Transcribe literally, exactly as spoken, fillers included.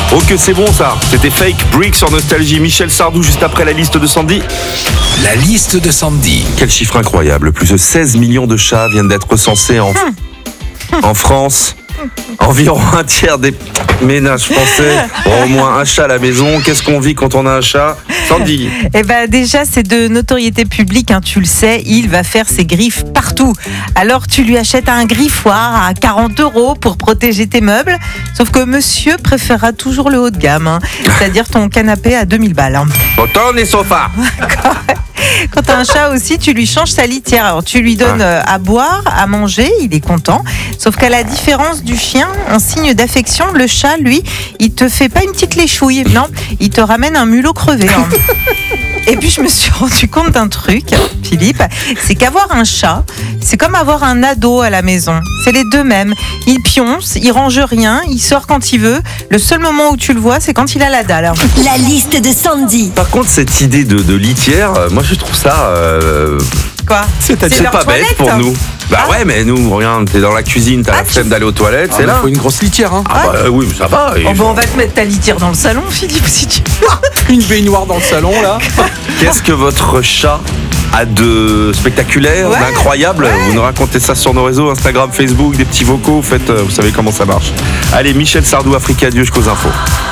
Oh que c'est bon ça. C'était Fake Brick sur Nostalgie. Michel Sardou juste après la liste de Sandy. La liste de Sandy. Quel chiffre incroyable. Plus de seize millions de chats viennent d'être recensés en, en France. Environ un tiers des ménages français ont au moins un chat à la maison. Qu'est-ce qu'on vit quand on a un chat? Sandy. Eh ben déjà, c'est de notoriété publique, hein, tu le sais, il va faire ses griffes partout. Alors tu lui achètes un griffoir à quarante euros pour protéger tes meubles. Sauf que monsieur préférera toujours le haut de gamme, hein, c'est-à-dire ton canapé à deux mille balles. Hein. Autant les sofas. Quand tu as un chat aussi, tu lui changes sa litière. Alors tu lui donnes euh, à boire, à manger, il est content. Sauf qu'à la différence du chien, en signe d'affection, le chat, lui, il te fait pas une petite léchouille, non, il te ramène un mulot crevé. Hein. Et puis je me suis rendu compte d'un truc, Philippe, c'est qu'avoir un chat, c'est comme avoir un ado à la maison. C'est les deux mêmes. Il pionce, il range rien, il sort quand il veut. Le seul moment où tu le vois, c'est quand il a la dalle. La liste de Sandy. Par contre, cette idée de, de litière, euh, moi je trouve ça... Euh, Quoi? c'est leur pas toilette, bête pour hein. nous. Bah Ah. ouais, mais nous, regarde, t'es dans la cuisine, t'as Ah, la tu- flemme d'aller aux toilettes, Ah, c'est mais là. faut une grosse litière, hein. Ah bah euh, oui, mais ça va. et Oh, je- bon, on va te mettre ta litière dans le salon, Philippe, si tu Une baignoire dans le salon, là. Qu'est-ce que votre chat a de spectaculaire, Ouais, d'incroyable? ouais. Vous nous racontez ça sur nos réseaux, Instagram, Facebook, des petits vocaux, faites, euh, vous savez comment ça marche. Allez, Michel Sardou, Africa Dieu, jusqu'aux infos.